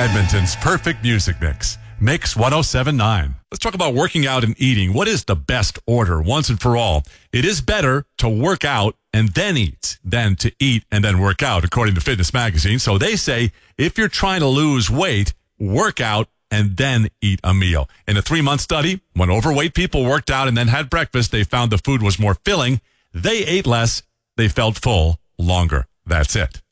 Edmonton's perfect music mix. Mix 107.9. Let's talk about working out and eating. What is the best order once and for all? It is better to work out and then eat than to eat and then work out, according to Fitness Magazine. So they say if you're trying to lose weight, work out and then eat a meal. In a 3-month study, when overweight people worked out and then had breakfast, they found the food was more filling. They ate less. They felt full longer. That's it.